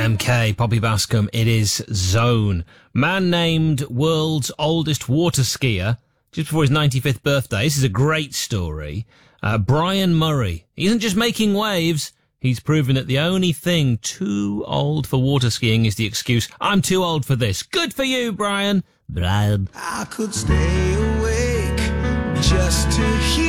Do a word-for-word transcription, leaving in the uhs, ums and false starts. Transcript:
M K, Poppy Bascom, it is Zone. Man named world's oldest water skier just before his ninety-fifth birthday. This is a great story. Uh, Brian Murray. He isn't just making waves. He's proven that the only thing too old for water skiing is the excuse, I'm too old for this. Good for you, Brian. Brian. I could stay awake just to hear